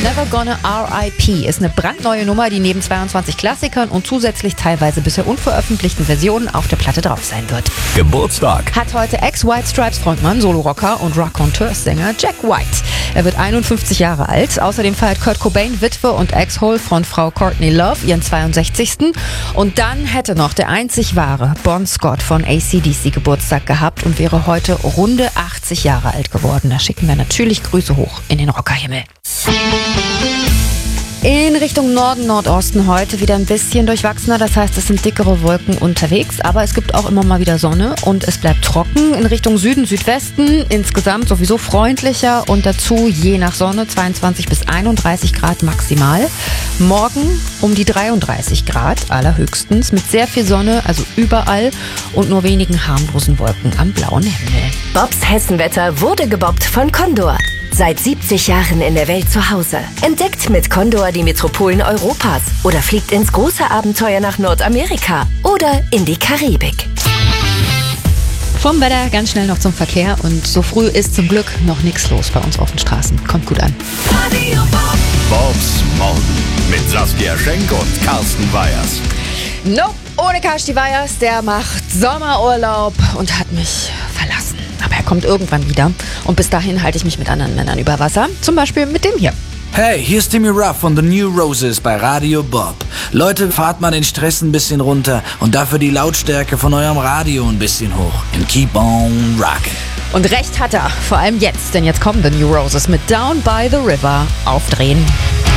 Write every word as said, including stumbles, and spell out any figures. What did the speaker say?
Never Gonna R I P ist eine brandneue Nummer, die neben zweiundzwanzig Klassikern und zusätzlich teilweise bisher unveröffentlichten Versionen auf der Platte drauf sein wird. Geburtstag Hat heute Ex-White Stripes Frontmann, Solo-Rocker und Raconteurs-Sänger Jack White. Er wird einundfünfzig Jahre alt. Außerdem feiert Kurt Cobain, Witwe und Ex-Hole-Frontfrau Courtney Love, ihren zweiundsechzigsten Und dann hätte noch der einzig wahre Bon Scott von A C D C Geburtstag gehabt und wäre heute runde achtzig Jahre alt geworden. Da schicken wir natürlich Grüße hoch in den Rockerhimmel. In Richtung Norden, Nordosten heute wieder ein bisschen durchwachsener. Das heißt, es sind dickere Wolken unterwegs, aber es gibt auch immer mal wieder Sonne und es bleibt trocken. In Richtung Süden, Südwesten insgesamt sowieso freundlicher und dazu je nach Sonne zweiundzwanzig bis einunddreißig Grad maximal. Morgen um die dreiunddreißig Grad allerhöchstens mit sehr viel Sonne, also überall und nur wenigen harmlosen Wolken am blauen Himmel. Bobs Hessenwetter wurde gebobbt von Condor. Seit siebzig Jahren in der Welt zu Hause. Entdeckt mit Condor die Metropolen Europas oder fliegt ins große Abenteuer nach Nordamerika oder in die Karibik. Vom Wetter ganz schnell noch zum Verkehr und so früh ist zum Glück noch nichts los bei uns auf den Straßen. Kommt gut an. Bobs Morgen mit Saskia Schenk und Carsten Weyers. Nope, ohne Kasti Weyers, der macht Sommerurlaub und hat mich verlassen. Aber er kommt irgendwann wieder und bis dahin halte ich mich mit anderen Männern über Wasser. Zum Beispiel mit dem hier. Hey, hier ist Timmy Ruff von The New Roses bei Radio Bob. Leute, fahrt mal den Stress ein bisschen runter und dafür die Lautstärke von eurem Radio ein bisschen hoch. And keep on rockin'. Und recht hat er, vor allem jetzt, denn jetzt kommen The New Roses mit Down by the River. Aufdrehen.